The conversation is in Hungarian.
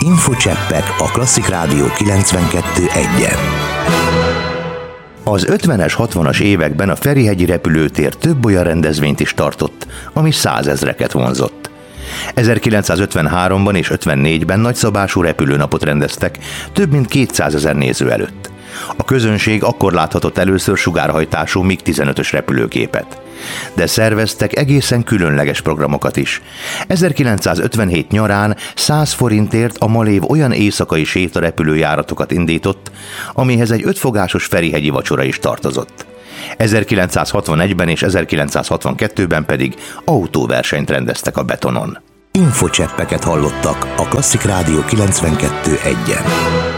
Infocseppek a Klasszik Rádió 92.1-en. Az 50-es, 60-as években a Ferihegyi repülőtér több olyan rendezvényt is tartott, ami 100 000-eket vonzott. 1953-ban és 54-ben nagyszabású repülőnapot rendeztek több mint 200 000 néző előtt. A közönség akkor láthatott először sugárhajtású MiG-15-ös repülőgépet. De szerveztek egészen különleges programokat is. 1957 nyarán 100 forintért a Malév olyan éjszakai sétarepülőjáratokat indított, amihez egy 5 fogásos ferihegyi vacsora is tartozott. 1961-ben és 1962-ben pedig autóversenyt rendeztek a betonon. Infocseppeket hallottak a Klasszik Rádió 92.1-en.